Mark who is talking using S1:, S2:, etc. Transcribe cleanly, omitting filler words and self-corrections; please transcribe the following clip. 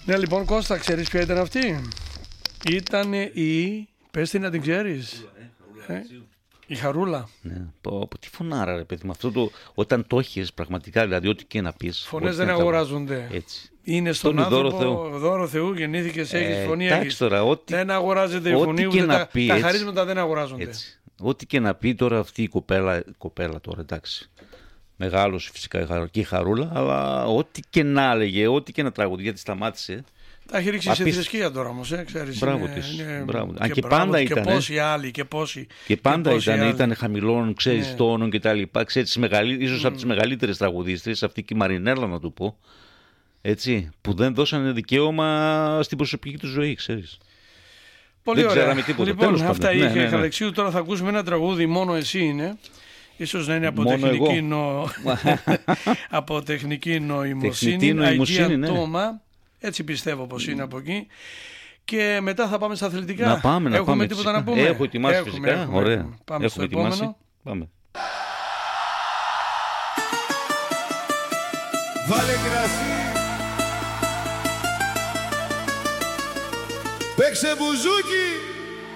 S1: Ναι, λοιπόν, Κώστα, ξέρεις ποια ήταν αυτή? Ήταν η... Πες την να την ξέρεις. Η Χαρούλα.
S2: Ναι. Τι φωνάρα, ρε παιδί μου. Όταν το έχεις πραγματικά, δηλαδή, ό,τι και να πεις.
S1: Φωνές δεν αγοράζονται.
S2: Έτσι.
S1: Είναι στον άνθρωπο, δώρο Θεού, γεννήθηκες, έχεις φωνή.
S2: Εντάξει τώρα,
S1: δεν αγοράζεται η φωνή, ούτε τα χαρίσματα δεν αγοράζονται.
S2: Έτσι. Ό,τι και να πει τώρα αυτή η κοπέλα τώρα, εντάξει. Μεγάλος φυσικά και η Χαρούλα, αλλά ό,τι και να έλεγε, ό,τι και να τραγουδεί, γιατί σταμάτησε.
S1: Τα έχει ρίξει σε θρησκεία τώρα όμως, ξέρεις.
S2: Μπράβο της. Αν και πάντα ήταν.
S1: Και πόσοι άλλοι, και πόσοι.
S2: Και πάντα ήταν χαμηλών, ξέρεις, τόνων κτλ. Ίσως από τις μεγαλύτερες τραγουδίστρες, αυτή και η Μαρινέλα να του πω. Έτσι, που δεν δώσανε δικαίωμα στην προσωπική του ζωή, ξέρεις.
S1: Πολύ
S2: δεν
S1: ωραία.
S2: Τίποτα.
S1: Λοιπόν, αυτά είχε η Χαλεξίου. Τώρα θα ακούσουμε ένα τραγούδι, μόνο εσύ είναι. Ίσως να είναι από τεχνική νοημοσύνη. Αγία Τόμα. Έτσι πιστεύω πως είναι από εκεί. Και μετά θα πάμε στα αθλητικά.
S2: Να πάμε.
S1: Έχουμε τίποτα να πούμε?
S2: Έχω ετοιμάσει φυσικά. Ωραία.
S1: Πάμε στο επόμενο.
S2: Πάμε.
S3: Βάλε κρασί. Παίξε μπουζούκι.